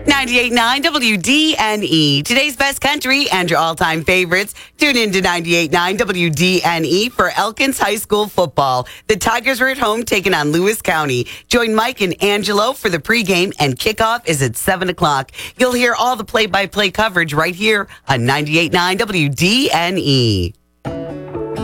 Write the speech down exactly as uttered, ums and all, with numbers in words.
ninety-eight point nine W D N E. Today's best country and your all-time favorites. Tune in to ninety-eight point nine W D N E for Elkins High School football. The Tigers are at home taking on Lewis County. Join Mike and Angelo for the pregame, and kickoff is at seven o'clock. You'll hear all the play-by-play coverage right here on ninety-eight point nine W D N E.